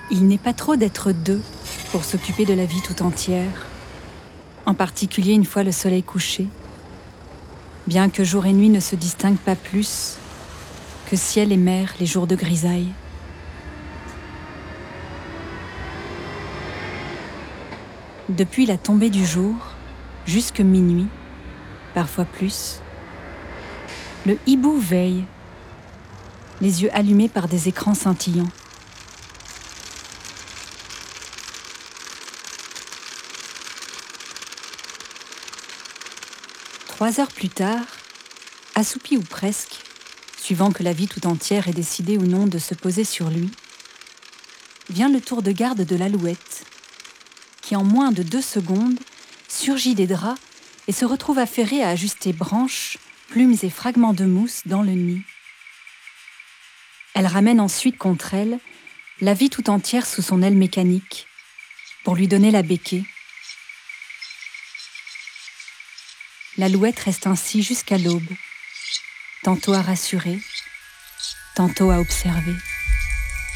Il n'est pas trop d'être deux pour s'occuper de la vie tout entière, en particulier une fois le soleil couché, bien que jour et nuit ne se distinguent pas plus que ciel et mer les jours de grisaille. Depuis la tombée du jour, jusque minuit, parfois plus, le hibou veille, les yeux allumés par des écrans scintillants. Trois heures plus tard, assoupi ou presque, suivant que la vie tout entière ait décidé ou non de se poser sur lui, vient le tour de garde de l'alouette, qui en moins de 2 secondes surgit des draps et se retrouve affairée à ajuster branches, plumes et fragments de mousse dans le nid. Elle ramène ensuite contre elle la vie tout entière sous son aile mécanique pour lui donner la béquée. L'alouette reste ainsi jusqu'à l'aube, tantôt à rassurer, tantôt à observer.